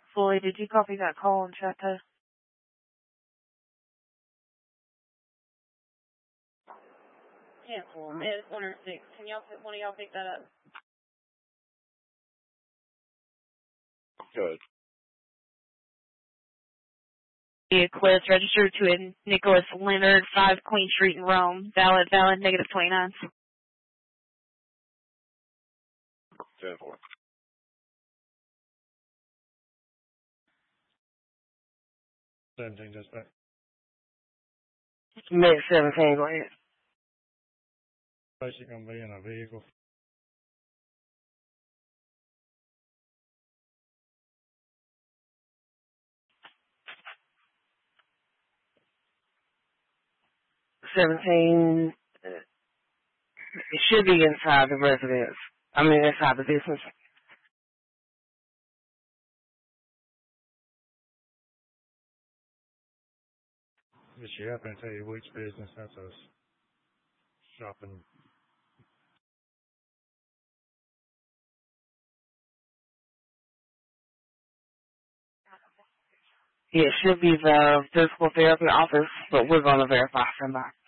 Floyd, did you copy that call on Chateau? 10-4, Med 106. Can one of y'all pick that up? Good. Eclipse registered to a Nicholas Leonard, 5 Queen Street in Rome. Valid, negative 29. 10-4. Just back. Med 17, go ahead. Basically going to be in a vehicle. It should be inside the residence. I mean, inside the business. Did she happen to tell you which business? That's a shopping. Yeah, it should be the physical therapy office, but we're going to verify somebody.